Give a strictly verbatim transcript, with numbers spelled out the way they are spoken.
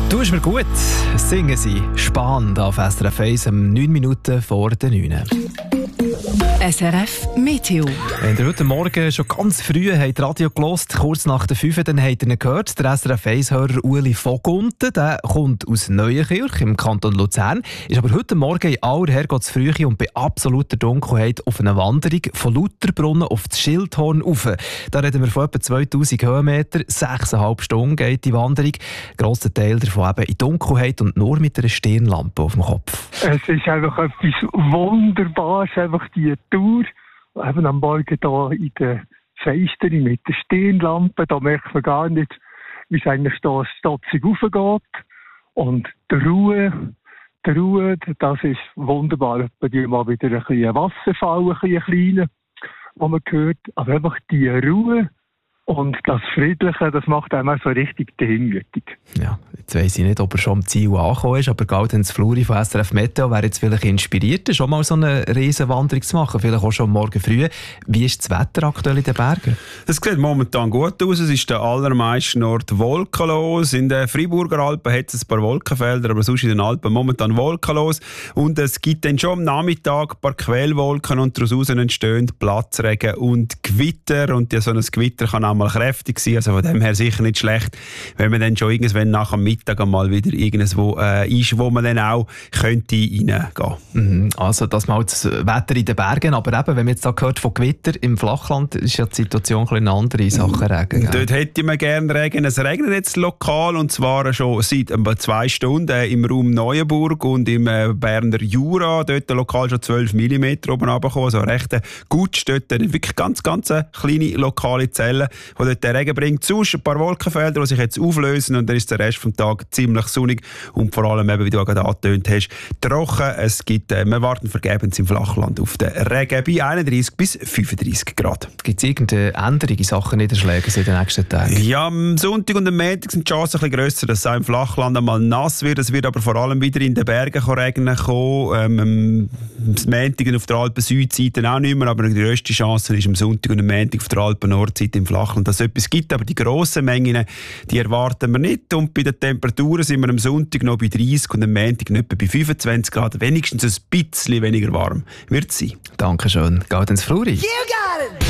Du bist mir gut. Singen sie spannend auf S R F eins um neun Minuten vor der neun. S R F Meteo. Wenn ihr heute Morgen schon ganz früh habt Radio gehört, kurz nach der fünf, dann habt ihr ihn gehört. Der S R F eins-Hörer Ueli Vogunten, der kommt aus Neuenkirch im Kanton Luzern, ist aber heute Morgen in aller Herrgottsfrühe und bei absoluter Dunkelheit auf einer Wanderung von Lauterbrunnen auf das Schildhorn rauf. Da reden wir von etwa zweitausend Höhenmeter, sechseinhalb Stunden geht die Wanderung. Ein grosser Teil davon eben in Dunkelheit und nur mit einer Stirnlampe auf dem Kopf. Es ist einfach etwas Wunderbares, einfach die Tour. Eben am Morgen hier in der Feister mit der Stirnlampe, da merkt man gar nicht, wie es eigentlich da stotzig raufgeht. Und die Ruhe, die Ruhe, das ist wunderbar. Bei dir mal wieder ein bisschen Wasserfall, ein bisschen kleiner, wo man hört. Aber einfach die Ruhe und das Friedliche, das macht einmal so richtig demütig. Ja, jetzt weiss ich nicht, ob er schon am Ziel angekommen ist, aber Gaudenz Fluri von S R F Meteo wäre jetzt vielleicht inspiriert, schon mal so eine riesen Wanderung zu machen, vielleicht auch schon morgen früh. Wie ist das Wetter aktuell in den Bergen? Es sieht momentan gut aus, es ist der allermeisten Ort wolkenlos. In den Freiburger Alpen hat es ein paar Wolkenfelder, aber sonst in den Alpen momentan wolkenlos. Und es gibt dann schon am Nachmittag ein paar Quellwolken und daraus entstehen Platzregen und Gewitter. Und so ein Gewitter kann auch mal kräftig sein, also von dem her sicher nicht schlecht, wenn man dann schon irgendwann nach dem Mittag einmal wieder irgendwo äh, ist, wo man dann auch könnte reingehen. Mhm. Also das mal das Wetter in den Bergen, aber eben, wenn man jetzt da hört von Gewitter im Flachland, ist ja die Situation ein bisschen eine andere in Sachen Regen. Ja. Dort hätte man gerne Regen. Es regnet jetzt lokal und zwar schon seit etwa zwei Stunden im Raum Neuenburg und im äh, Berner Jura, dort lokal schon zwölf Millimeter oben runtergekommen, also recht gut, dort wirklich ganz, ganz kleine lokale Zellen, die dort den Regen bringt. Sonst ein paar Wolkenfelder, die sich jetzt auflösen und dann ist der Rest des Tages ziemlich sonnig und vor allem, eben, wie du gerade angetönt hast, trocken. Es gibt, äh, wir warten vergebens im Flachland auf den Regen bei einunddreissig bis fünfunddreissig Grad. Gibt es irgendeine Änderung in Sachen Niederschläge in den nächsten Tagen? Ja, am Sonntag und am Montag sind die Chancen ein bisschen grösser, dass es auch im Flachland einmal nass wird. Es wird aber vor allem wieder in den Bergen regnen kommen. Ähm, am Montag auf der Alpen-Südseite auch nicht mehr, aber die grösste Chance ist am Sonntag und am Montag auf der Alpen-Nordseite im Flachland, dass es etwas gibt, aber die grossen Mengen, die erwarten wir nicht. Und bei den Temperaturen sind wir am Sonntag noch bei dreißig und am Montag noch bei fünfundzwanzig Grad. Wenigstens ein bisschen weniger warm wird es sein. Dankeschön. Gaudenz Fluri. You got it!